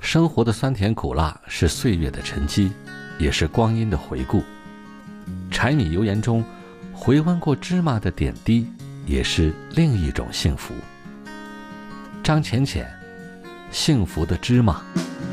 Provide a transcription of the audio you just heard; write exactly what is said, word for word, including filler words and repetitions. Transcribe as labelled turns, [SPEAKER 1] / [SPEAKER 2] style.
[SPEAKER 1] 生活的酸甜苦辣是岁月的沉积，也是光阴的回顾。柴米油盐中回温过芝麻的点滴，也是另一种幸福。张浅浅，幸福的芝麻。